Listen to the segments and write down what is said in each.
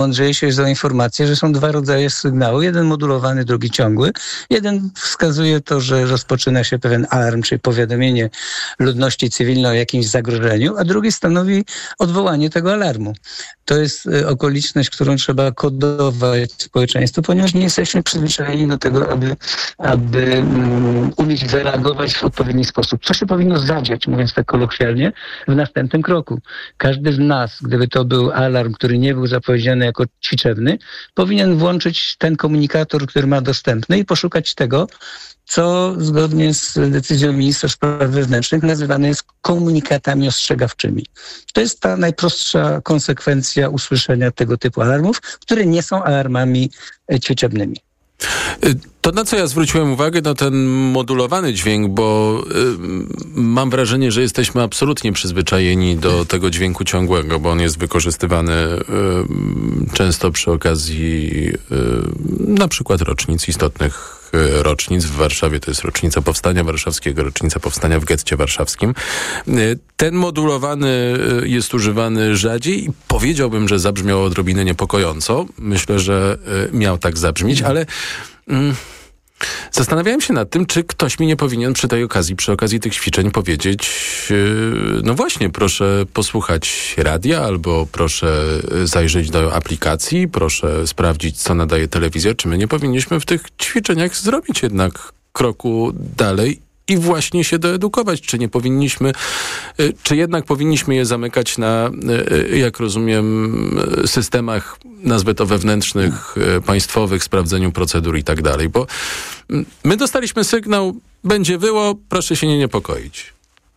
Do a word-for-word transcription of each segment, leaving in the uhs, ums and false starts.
mądrzejsi za informację, że są dwa rodzaje sygnału. Jeden modulowany, drugi ciągły. Jeden wskazuje to, że rozpoczyna się pewien alarm, czyli powiadomienie ludności cywilnej o jakimś zagrożeniu, a drugi stanowi odwołanie tego alarmu. To jest okoliczność, którą trzeba kodować społeczeństwu, ponieważ nie jesteśmy przyzwyczajeni do tego, aby, aby um, umieć zareagować w odpowiedni sposób. Co się powinno zadziać, mówiąc tak kolokwialnie, w następnym kroku. Każdy z nas, gdyby to był alarm, który nie był zapowiedziany jako ćwiczebny, powinien włączyć ten komunikator, który ma dostępny i poszukać tego, co zgodnie z decyzją ministra spraw wewnętrznych nazywane jest komunikatami ostrzegawczymi. To jest ta najprostsza konsekwencja usłyszenia tego typu alarmów, które nie są alarmami ćwiczebnymi. To, na co ja zwróciłem uwagę, to ten modulowany dźwięk, bo y, mam wrażenie, że jesteśmy absolutnie przyzwyczajeni do tego dźwięku ciągłego, bo on jest wykorzystywany y, często przy okazji y, na przykład rocznic istotnych rocznic. W Warszawie to jest rocznica Powstania Warszawskiego, rocznica Powstania w getcie warszawskim. Ten modulowany jest używany rzadziej i powiedziałbym, że zabrzmiał odrobinę niepokojąco. Myślę, że miał tak zabrzmieć, ale mm, zastanawiałem się nad tym, czy ktoś mi nie powinien przy tej okazji, przy okazji tych ćwiczeń powiedzieć, yy, no właśnie, proszę posłuchać radia, albo proszę zajrzeć do aplikacji, proszę sprawdzić, co nadaje telewizja. Czy my nie powinniśmy w tych ćwiczeniach zrobić jednak kroku dalej i właśnie się doedukować? Czy nie powinniśmy, czy jednak powinniśmy je zamykać na, jak rozumiem, systemach, nazwę to wewnętrznych, państwowych, sprawdzeniu procedur i tak dalej? Bo my dostaliśmy sygnał, będzie wyło, proszę się nie niepokoić.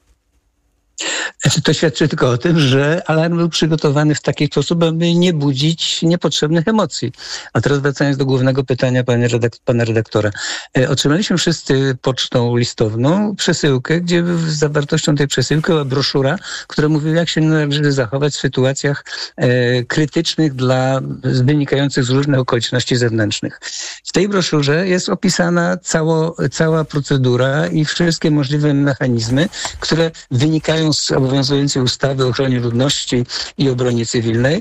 Znaczy, to świadczy tylko o tym, że alarm był przygotowany w taki sposób, aby nie budzić niepotrzebnych emocji. A teraz wracając do głównego pytania pana, redak- pana redaktora. E, otrzymaliśmy wszyscy pocztą listowną przesyłkę, gdzie z zawartością tej przesyłki była broszura, która mówiła, jak się należy zachować w sytuacjach e, krytycznych dla wynikających z różnych okoliczności zewnętrznych. W tej broszurze jest opisana cało, cała procedura i wszystkie możliwe mechanizmy, które wynikają z obowiązującej ustawy o ochronie ludności i obronie cywilnej.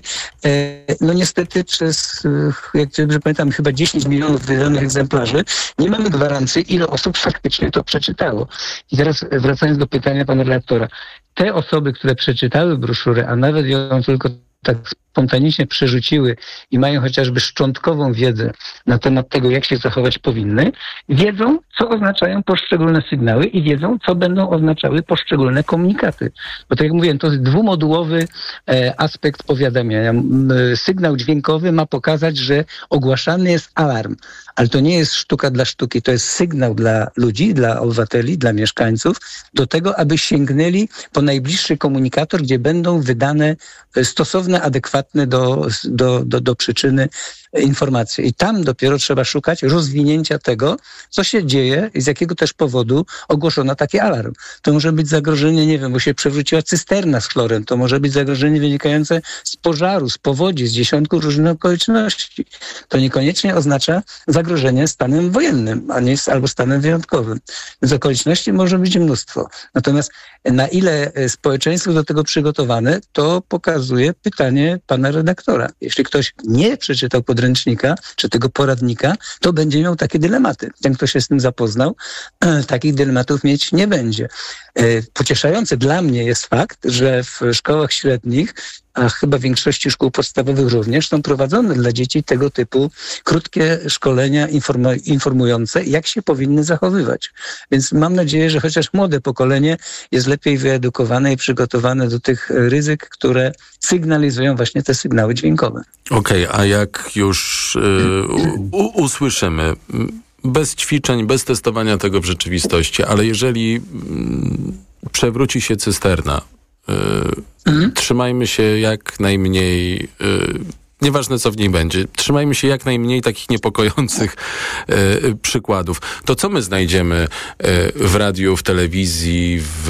No niestety przez, jak dobrze pamiętam, chyba dziesięć milionów wydanych egzemplarzy, nie mamy gwarancji, ile osób faktycznie to przeczytało. I teraz wracając do pytania pana redaktora. Te osoby, które przeczytały broszurę, a nawet ją tylko tak spontanicznie przerzuciły i mają chociażby szczątkową wiedzę na temat tego, jak się zachować powinny, wiedzą, co oznaczają poszczególne sygnały i wiedzą, co będą oznaczały poszczególne komunikaty. Bo tak jak mówiłem, to jest dwumodułowy e, aspekt powiadamiania. E, sygnał dźwiękowy ma pokazać, że ogłaszany jest alarm, ale to nie jest sztuka dla sztuki, to jest sygnał dla ludzi, dla obywateli, dla mieszkańców, do tego, aby sięgnęli po najbliższy komunikator, gdzie będą wydane stosowne, adekwatne do, do, do, do przyczyny informacje. I tam dopiero trzeba szukać rozwinięcia tego, co się dzieje i z jakiego też powodu ogłoszono taki alarm. To może być zagrożenie, nie wiem, bo się przewróciła cysterna z chlorem, to może być zagrożenie wynikające z pożaru, z powodzi, z dziesiątku różnych okoliczności. To niekoniecznie oznacza zagrożenie stanem wojennym, a nie albo stanem wyjątkowym. Więc okoliczności może być mnóstwo. Natomiast na ile społeczeństwo do tego przygotowane, to pokazuje pytanie pana redaktora. Jeśli ktoś nie przeczytał podręcznika czy tego poradnika, to będzie miał takie dylematy. Ten, kto się z tym zapoznał, takich dylematów mieć nie będzie. Pocieszający dla mnie jest fakt, że w szkołach średnich, a chyba w większości szkół podstawowych również, są prowadzone dla dzieci tego typu krótkie szkolenia informu- informujące, jak się powinny zachowywać. Więc mam nadzieję, że chociaż młode pokolenie jest lepiej wyedukowane i przygotowane do tych ryzyk, które sygnalizują właśnie te sygnały dźwiękowe. Okej, okay, a jak już yy, u- usłyszymy, bez ćwiczeń, bez testowania tego w rzeczywistości, ale jeżeli mm, przewróci się cysterna, yy, mhm. trzymajmy się jak najmniej, yy, nieważne co w niej będzie, trzymajmy się jak najmniej takich niepokojących yy, przykładów. To co my znajdziemy yy, w radiu, w telewizji, w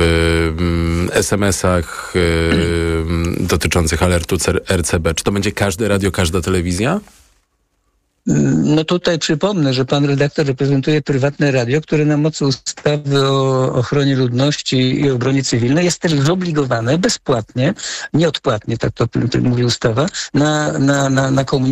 yy, es em esach yy, dotyczących alertu R C B? Czy to będzie każde radio, każda telewizja? No tutaj przypomnę, że pan redaktor reprezentuje prywatne radio, które na mocy ustawy o ochronie ludności i obronie cywilnej jest też zobligowane bezpłatnie, nieodpłatnie, tak to mówi ustawa, na, na, na, na komunikacji